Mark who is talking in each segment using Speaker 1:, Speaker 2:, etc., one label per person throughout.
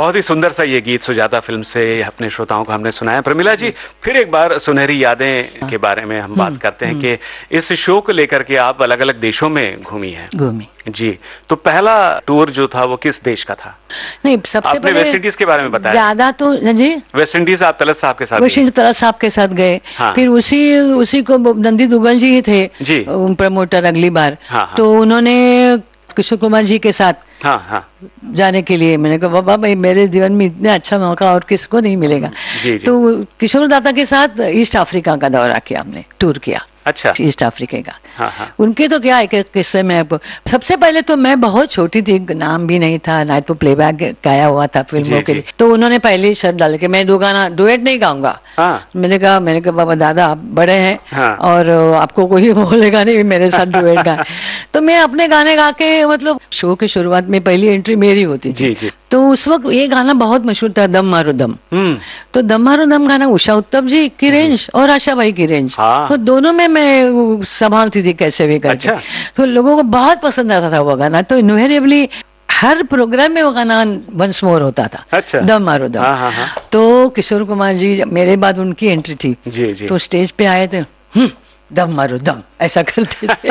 Speaker 1: बहुत ही सुंदर सा ये गीत सुजाता फिल्म से अपने श्रोताओं को हमने सुनाया। प्रमिला जी, फिर एक बार सुनहरी यादें के बारे में हम बात करते हैं कि इस शो को लेकर के आप अलग अलग देशों में घूमी जी। तो पहला टूर जो था वो किस देश का था?
Speaker 2: नहीं, सबसे
Speaker 1: आपने वेस्ट इंडीज के बारे में बताया।
Speaker 2: ज्यादा तो जी
Speaker 1: वेस्ट इंडीज आप तलत साहब के साथ,
Speaker 2: वेस्ट इंडीज तलत साहब के साथ गए। हाँ। फिर उसी को नंदी दुग्गल जी थे जी प्रमोटर अगली बार। हाँ। तो उन्होंने किशोर कुमार जी के साथ जाने के लिए, मैंने कहा बाबा भाई मेरे जीवन में इतना अच्छा मौका और किसको नहीं मिलेगा। जी। तो किशोर दादा के साथ ईस्ट अफ्रीका का दौरा किया, हमने टूर किया। अच्छा। ईस्ट अफ्रीका का। हाँ। उनके तो क्या एक किस्से में, सबसे पहले तो मैं बहुत छोटी थी, नाम भी नहीं था, ना तो प्लेबैक गाया हुआ था फिल्मों के लिए। तो उन्होंने पहले ही शर्त डाल के मैं दो गाना डुएट नहीं गाऊंगा। मैंने कहा बाबा दादा आप बड़े हैं और आपको कोई बोलेगा नहीं मेरे साथ डुएट गाए। तो मैं अपने गाने गा के, मतलब शो की शुरुआत में पहली एंट्री मेरी होती थी। तो उस वक्त ये गाना बहुत मशहूर था, दम मारो दम। तो दम मारो दम गाना उषा उत्तम जी की रेंज और आशा भाई की रेंज, तो दोनों में मैं संभालती थी कैसे भी करके। तो लोगों को बहुत पसंद आता था वो गाना। तो इनवेरिएबली हर प्रोग्राम में वो गाना वंस मोर होता था। अच्छा। दम मारो दम। तो किशोर कुमार जी मेरे बाद उनकी एंट्री थी। जी। तो स्टेज पे आए थे, दम मारो दम ऐसा करते थे।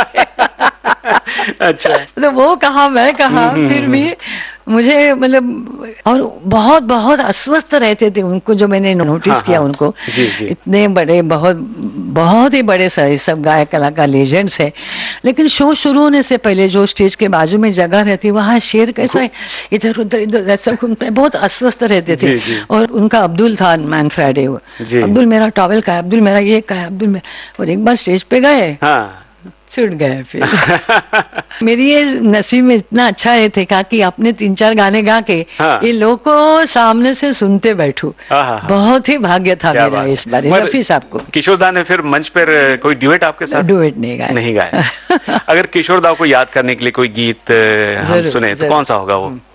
Speaker 2: अच्छा। तो वो कहा मैं कहा, फिर भी मुझे मतलब, और बहुत बहुत अस्वस्थ रहते थे उनको, जो मैंने नोटिस किया उनको। जी। इतने बड़े, बहुत ही बड़े सब गायक कलाकार लेजेंड्स है, लेकिन शो शुरू होने से पहले जो स्टेज के बाजू में जगह रहती है वहाँ शेर कैसा इधर उधर ऐसा घूमते, बहुत अस्वस्थ रहते थे। जी। और उनका अब्दुल था मैन फ्राइडे, अब्दुल मेरा टॉवेल का है, अब्दुल मेरा ये का है, अब्दुल मेरा, और एक बार स्टेज पे गए छूट गए। फिर मेरी ये नसीब में इतना अच्छा है थे कि आपने 3-4 गाने गा के ये लोगों को सामने से सुनते बैठू, बहुत ही भाग्य था मेरा इस बार। रफी साहब को
Speaker 1: किशोरदा ने फिर मंच पर कोई ड्यूएट आपके साथ?
Speaker 2: ड्यूएट नहीं गाया।
Speaker 1: अगर किशोरदा को याद करने के लिए कोई गीत हम सुने तो कौन सा होगा वो?